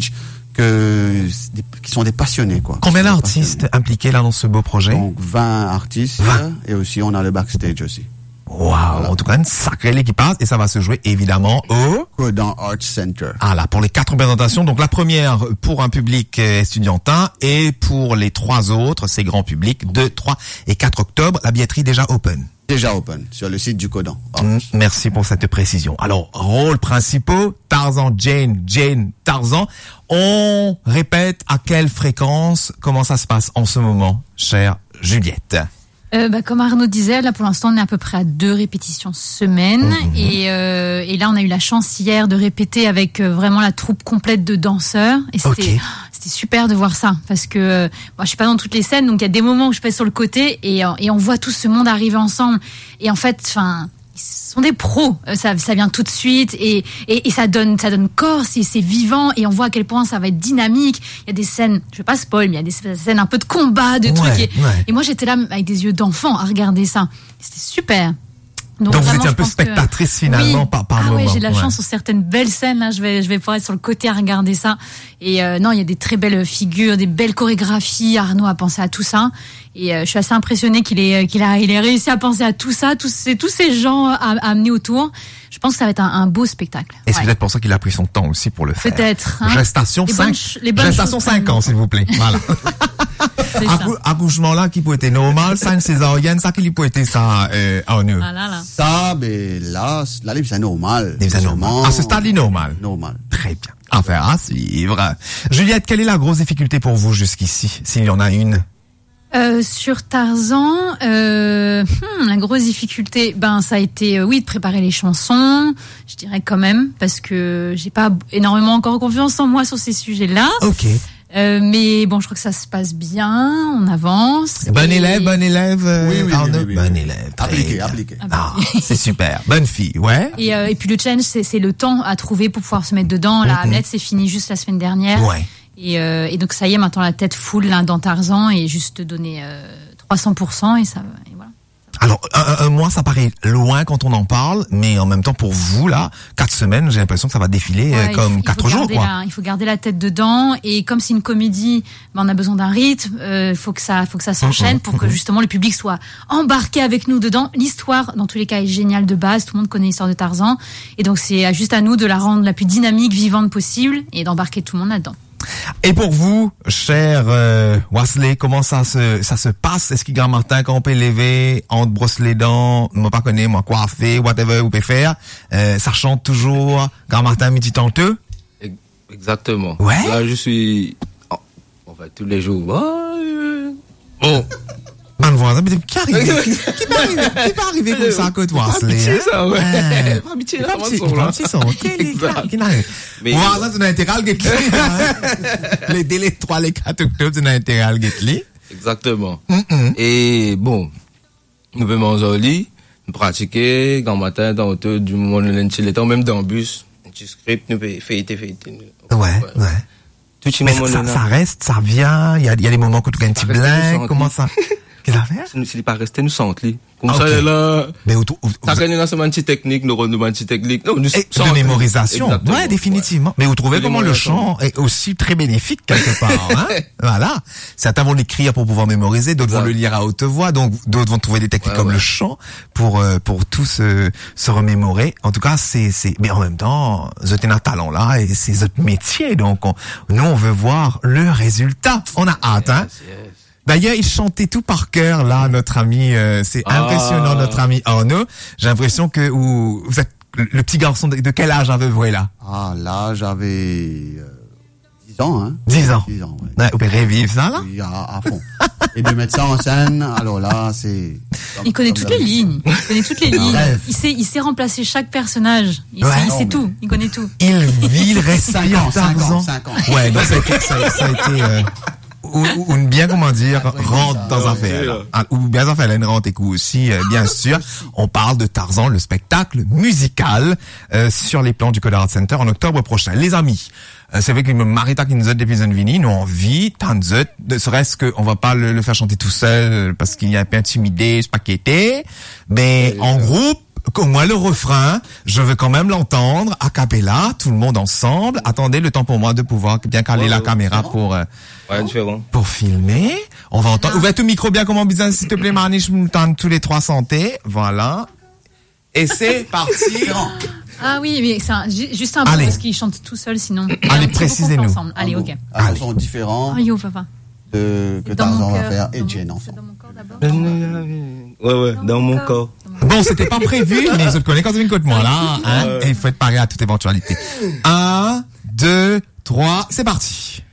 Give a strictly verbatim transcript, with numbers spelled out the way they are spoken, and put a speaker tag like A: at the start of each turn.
A: backstage que qui sont des passionnés, quoi.
B: Combien d'artistes impliqués là dans ce beau projet?
A: Donc vingt artistes vingt. Et aussi on a le backstage aussi.
B: Waouh, voilà. En tout cas, une sacrée équipage et ça va se jouer évidemment au
A: Codan Arts Center.
B: Ah là, pour les quatre présentations, donc la première pour un public estudiantin et pour les trois autres, c'est grand public, deux, trois et quatre octobre, la billetterie déjà open.
A: Déjà open sur le site du Codan.
B: Mmh, merci pour cette précision. Alors, rôles principaux, Tarzan, Jane, Jane, Tarzan. On répète à quelle fréquence, comment ça se passe en ce moment, chère Juliette?
C: Euh, bah, comme Arnaud disait, là pour l'instant on est à peu près à deux répétitions semaine mmh. et, euh, et là on a eu la chance hier de répéter avec euh, vraiment la troupe complète de danseurs et c'était, okay. c'était super de voir ça parce que euh, moi je suis pas dans toutes les scènes donc il y a des moments où je passe sur le côté et, euh, et on voit tout ce monde arriver ensemble et en fait enfin ils sont des pros, ça, ça vient tout de suite et, et, et ça donne, ça donne corps, c'est, c'est vivant et on voit à quel point ça va être dynamique. Il y a des scènes, je vais pas spoil, mais il y a des scènes un peu de combat, de ouais, trucs. Et, ouais. et moi j'étais là avec des yeux d'enfant à regarder ça. C'était super.
B: Donc, Donc vraiment, vous étiez un peu spectatrice que... finalement oui. par, par
C: ah
B: moment.
C: Ah ouais, j'ai de la
B: ouais.
C: chance sur certaines belles scènes. Là, je vais, je vais pouvoir être sur le côté à regarder ça. Et euh, non, il y a des très belles figures, des belles chorégraphies. Arnaud a pensé à tout ça. Et euh, je suis assez impressionnée qu'il ait, qu'il a, il ait réussi à penser à tout ça, tous ces, tous ces gens à, à amener autour. Je pense que ça va être un, un beau spectacle.
B: Et ouais. c'est peut-être pour ça qu'il a pris son temps aussi pour le faire.
C: Peut-être. Hein.
B: Gestation cinq. Gestation cinq ans, s'il vous plaît. Voilà. Accou- accouchement là qui peut être normal, cinq césariennes, ça qui peut être ça euh, en eux.
C: Ah là là.
A: Ça, ben là, là, c'est normal.
B: C'est normal. À ce stade, il est normal.
A: Normal.
B: Très bien. Affaire à suivre. Juliette, quelle est la grosse difficulté pour vous jusqu'ici, s'il y en a une?
C: Euh, sur Tarzan, euh, hmm, la grosse difficulté, ben ça a été euh, oui de préparer les chansons, je dirais quand même parce que j'ai pas énormément encore confiance en moi sur ces sujets-là.
B: Ok.
C: Euh, mais bon, je crois que ça se passe bien, on avance.
B: Bonne
C: et...
B: élève, bonne élève. Euh,
A: oui, oui,
B: Arnaud,
A: oui, oui, oui.
B: bonne élève.
A: Appliqué, appliqué.
B: Ah, c'est super. Bonne fille, ouais.
C: Et, euh, et puis le challenge, c'est, c'est le temps à trouver pour pouvoir se mettre dedans. La Hamlet, c'est fini juste la semaine dernière.
B: Ouais.
C: Et, euh, et donc ça y est, maintenant la tête full là, dans Tarzan et juste donner euh, trois cents pour cent et ça. Et voilà.
B: Alors, un, un mois, ça paraît loin quand on en parle, mais en même temps, pour vous, là, quatre semaines, j'ai l'impression que ça va défiler
C: ouais,
B: comme
C: faut,
B: quatre jours, quoi.
C: La, il faut garder la tête dedans, et comme c'est une comédie, ben, on a besoin d'un rythme, euh, faut que ça, faut que ça s'enchaîne pour que justement le public soit embarqué avec nous dedans. L'histoire, dans tous les cas, est géniale de base, tout le monde connaît l'histoire de Tarzan, et donc c'est juste à nous de la rendre la plus dynamique, vivante possible, et d'embarquer tout le monde là-dedans.
B: Et pour vous, cher euh, Wesley, comment ça se ça se passe? Est-ce qu'il y a un matin quand on peut lever, on te brosse les dents, moi pas connais, moi coiffer, whatever vous pouvez faire, euh, ça chante toujours, grand matin, midi, tantôt?
D: Exactement.
B: Ouais.
D: Là, je suis, oh, on va tous les jours. Bon.
B: Man voisin, mais qui arrive? Qui peut arriver? Qui peut arriver comme ça à côté de Wesley?
D: Pas pitié, ça, ouais.
B: Pas pitié, pas pitié, pas pitié, ça. Qui n'arrive?
D: Mais.
B: Voisin, c'est un intérêt à guetter. Les délais trois, les quatre octobre, c'est un intérêt à guetter.
D: Exactement. Mm-hmm. Et bon, nous pouvons manger au lit, nous pratiquer, quand matin, dans le du moment où nous sommes même dans le bus, un petit script, nous pouvons faire, faire, faire.
B: Ouais, ouais. Tout mais ça, ça, ça reste, ça vient, il y a, il y a des moments où tu as un petit blanc, comment ça? Qu'est-ce que ça fait?
D: S'il n'est pas resté, nous sentons. Comme
B: ah,
D: ça,
B: okay.
D: là.
B: Mais où, où,
D: ça gagne dans ce petit technique, nous rendons un petit technique. Non, nous
B: de mémorisation. Exactement. Ouais, définitivement. Ouais. Mais vous trouvez comment le chant est aussi très bénéfique quelque part, hein? Voilà. Certains vont l'écrire pour pouvoir mémoriser, d'autres exact. Vont le lire à haute voix, donc d'autres vont trouver des techniques ouais, comme ouais. le chant pour, euh, pour tous se, se remémorer. En tout cas, c'est, c'est, mais en même temps, vous avez un talent là et c'est votre métier. Donc, on, nous, on veut voir le résultat. On a hâte, hein? Yes, yes. D'ailleurs, il chantait tout par cœur, là, notre ami, euh, c'est ah. impressionnant, notre ami Arnaud. J'ai l'impression que vous, vous êtes le petit garçon de, de quel âge avez-vous là?
A: Ah, là, j'avais euh, dix ans, hein.
B: dix ans.
A: dix ans, ouais.
B: Ouais, vous pouvez revivre ça, là?
A: Oui, à, à fond. Et de mettre ça en scène, alors là, c'est... Comme,
C: il connaît toutes les lignes. Il connaît toutes les lignes. Il sait, il sait remplacer chaque personnage. Il ouais. sait, il sait tout. Il connaît tout.
B: Il vit, il respire
A: Tarzan. cinq ans.
B: Ouais, donc ça a été, ça, ça a été, euh, ou, ou bien comment dire rentre dans un fait ou bien en fait elle rentre et coup aussi euh, bien sûr on parle de Tarzan le spectacle musical euh, sur les plans du Codan Art Center en octobre prochain les amis. Euh, c'est vrai que Marita qui nous a des Vini nous envie tant de ne serait-ce que on va pas le, le faire chanter tout seul parce qu'il est un peu intimidé, spaquetté mais en groupe Au moins le refrain, je veux quand même l'entendre a cappella, tout le monde ensemble. Attendez le temps pour moi de pouvoir bien caler ouais, la ouais, caméra pour euh,
D: ouais, différent.
B: pour filmer. On va entendre. Ouvre ton micro bien comme en business, s'il te plaît, Marnie, je me tente tous les trois santé. Voilà. Et c'est parti.
C: Ah oui, mais c'est un, juste un peu parce qu'il chante tout seul, sinon.
B: Allez, précisez-nous.
C: Allez, ok.
A: Allez. Sont différents.
C: Oh, yo, papa.
A: De, que Tarzan va faire et Jane ensemble.
C: Dans mon corps d'abord.
D: Ouais, ouais, dans, dans mon corps. corps.
B: Bon, c'était pas prévu, mais je te connais quand tu viens de moi, là, hein. Et il faut être paré à toute éventualité. Un, deux, trois, c'est parti.